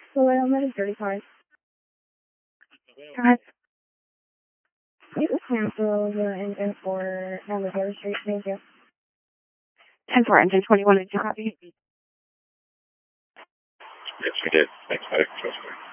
So I don't have a dirty card. Alright. You can cancel the engine for Alligator Street, thank you. 10-4, engine 21, did you copy? Yes, we did. Thanks, Medic.